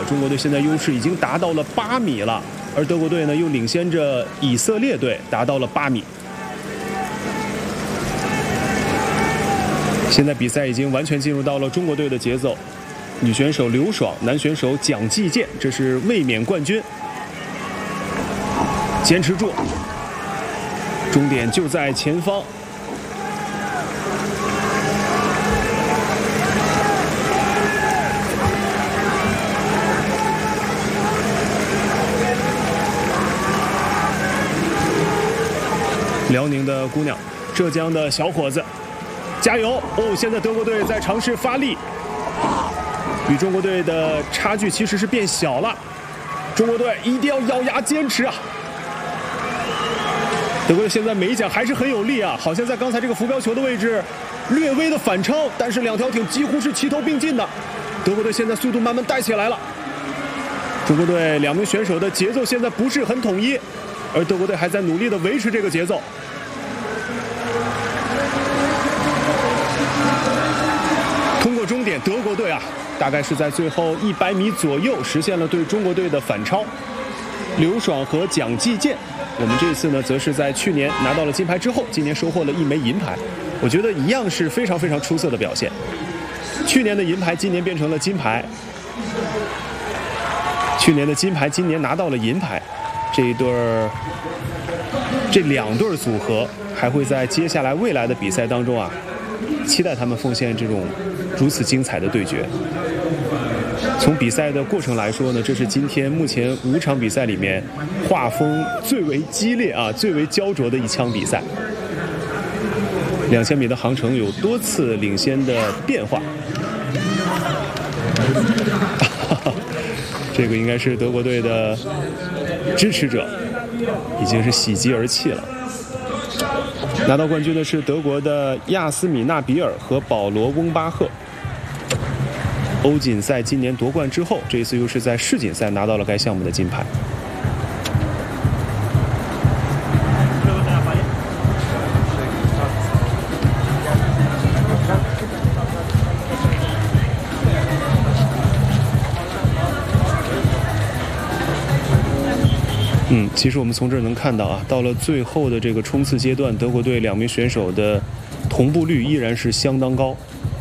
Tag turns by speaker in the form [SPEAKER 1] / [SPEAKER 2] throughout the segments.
[SPEAKER 1] 中国队现在优势已经达到了8米了，而德国队呢又领先着以色列队达到了8米。现在比赛已经完全进入到了中国队的节奏，女选手刘爽，男选手蒋继健，这是卫冕冠军，坚持住，终点就在前方。辽宁的姑娘，浙江的小伙子，加油！哦，现在德国队在尝试发力，与中国队的差距其实是变小了。中国队一定要咬牙坚持啊！德国队现在每一脚还是很有力啊，好像在刚才这个浮标球的位置略微的反超，但是两条艇几乎是齐头并进的。德国队现在速度慢慢带起来了。中国队2名选手的节奏现在不是很统一，而德国队还在努力的维持这个节奏。通过终点，德国队啊，大概是在最后100米左右实现了对中国队的反超。刘爽和蒋继健，我们这次呢，则是在去年拿到了金牌之后，今年收获了1枚银牌。我觉得一样是非常非常出色的表现。去年的银牌，今年变成了金牌；去年的金牌，今年拿到了银牌。这2对组合还会在接下来未来的比赛当中啊，期待他们奉献这种如此精彩的对决。从比赛的过程来说呢，这是今天目前5场比赛里面画风最为激烈啊、最为焦灼的一枪比赛。2000米的航程有多次领先的变化。这个应该是德国队的支持者，已经是喜极而泣了。拿到冠军的是德国的亚斯米纳比尔和保罗翁巴赫。欧锦赛今年夺冠之后，这一次又是在世锦赛拿到了该项目的金牌。其实我们从这儿能看到啊，到了最后的这个冲刺阶段，德国队2名选手的同步率依然是相当高。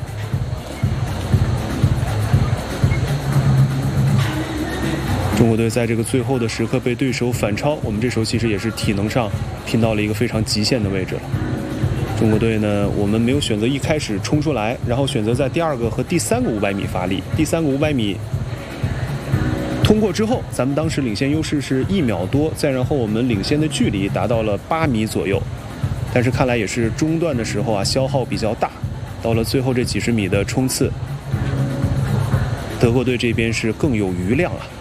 [SPEAKER 1] 中国队在这个最后的时刻被对手反超，我们这时候其实也是体能上拼到了一个非常极限的位置了。中国队呢，我们没有选择一开始冲出来，然后选择在第2个和第3个500米发力。第3个500米通过之后，咱们当时领先优势是1秒多，再然后我们领先的距离达到了8米左右。但是看来也是中段的时候啊，消耗比较大，到了最后这几十米的冲刺，德国队这边是更有余量啊。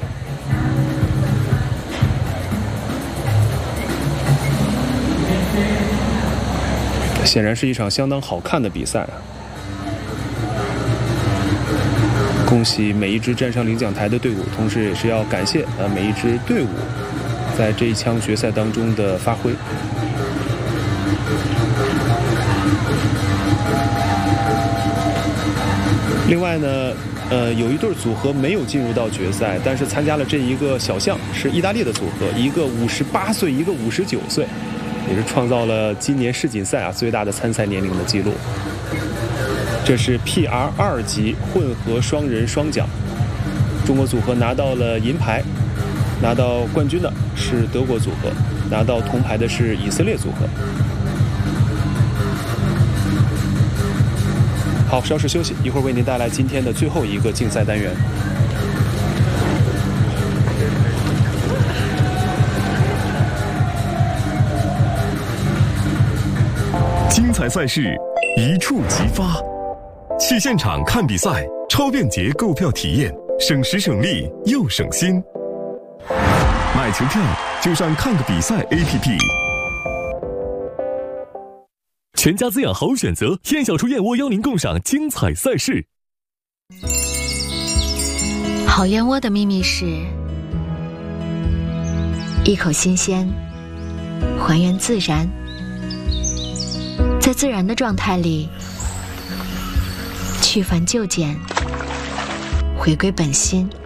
[SPEAKER 1] 显然是一场相当好看的比赛啊！恭喜每一支站上领奖台的队伍，同时也是要感谢每一支队伍在这一枪决赛当中的发挥。另外呢，有一对组合没有进入到决赛，但是参加了这一个小项，是意大利的组合，一个58岁，一个59岁，也是创造了今年世锦赛最大的参赛年龄的记录。这是 PR2级混合双人双桨，中国组合拿到了银牌，拿到冠军的是德国组合，拿到铜牌的是以色列组合。好，稍事休息，一会儿为您带来今天的最后一个竞赛单元。
[SPEAKER 2] 精彩赛事一触即发，去现场看比赛，超便捷购票体验，省时省力又省心。买球票就上看个比赛 APP。全家滋养好选择，燕小厨燕窝邀您共赏精彩赛事。
[SPEAKER 3] 好燕窝的秘密是一口新鲜，还原自然，在自然的状态里去繁就简，回归本心。